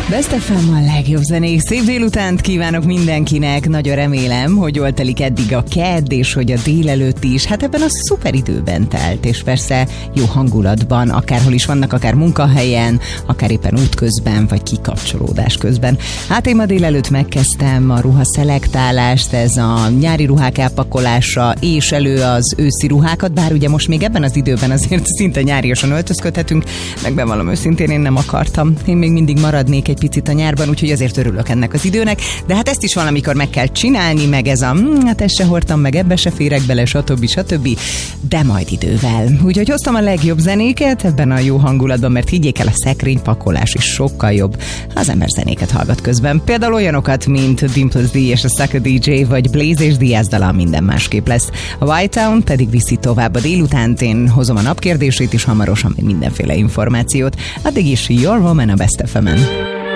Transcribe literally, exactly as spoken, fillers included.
Best ef em a legjobb zenék. Szép délutánt kívánok mindenkinek. Nagyon remélem, hogy jól telik eddig a kedd, és hogy a délelőtt is, hát ebben a szuper időben telt, és persze jó hangulatban, akárhol is vannak, akár munkahelyen, akár éppen útközben, vagy kikapcsolódás közben. Hát én ma délelőtt megkezdtem a ruhaszelektálást, ez a nyári ruhák elpakolása, és elő az őszi ruhákat, bár ugye most még ebben az időben azért szinte nyáriasan öltözködhetünk, meg bevallom őszintén, én nem akartam. Én még mindig maradnék egy picit a nyárban, úgyhogy azért örülök ennek az időnek, de hát ezt is valamikor meg kell csinálni, meg ez a hm, hát ezt se hordtam, meg ebbe se férek bele, stb. stb. De majd idővel. Úgyhogy hoztam a legjobb zenéket ebben a jó hangulatban, mert higgyék el, a szekrénypakolás is sokkal jobb, ha az ember zenéket hallgat közben. Például olyanokat, mint Dimples D és a Sucker dé dzsé, vagy Blaze és Diaz dala minden másképp lesz. A White Town pedig viszi tovább a délutánt, én hozom a napkérdését is hamarosan, még mindenféle információt. Addig is Your Woman a Best ef emen.